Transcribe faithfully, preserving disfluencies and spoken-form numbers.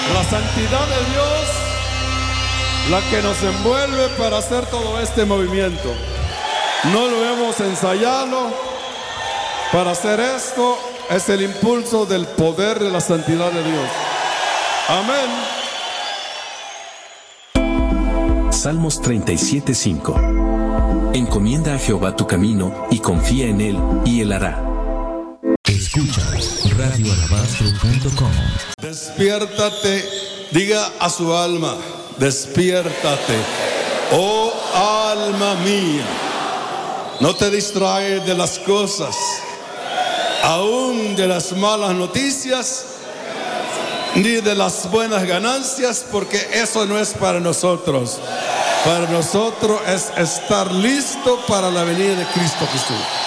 La santidad de Dios, la que nos envuelve para hacer todo este movimiento. No lo hemos ensayado. Para hacer esto es el impulso del poder de la santidad de Dios. Amén. Salmos treinta y siete, cinco. Encomienda a Jehová tu camino y confía en él, y él hará. Escuchas radio alabastro punto com. Despiértate, diga a su alma, despiértate, oh alma mía. No te distraes de las cosas, aún de las malas noticias, ni de las buenas ganancias, porque eso no es para nosotros. Para nosotros es estar listo para la venida de Cristo Jesús.